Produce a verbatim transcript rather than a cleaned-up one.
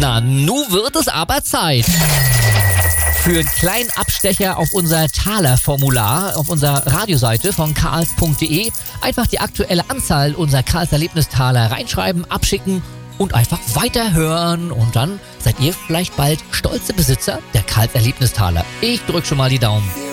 Na, nu wird es aber Zeit. Für einen kleinen Abstecher auf unser Taler-Formular auf unserer Radioseite von karls punkt de einfach die aktuelle Anzahl unserer Karls Erlebnistaler reinschreiben, abschicken und einfach weiterhören. Und dann seid ihr vielleicht bald stolze Besitzer der Karls Erlebnistaler. Ich drück schon mal die Daumen.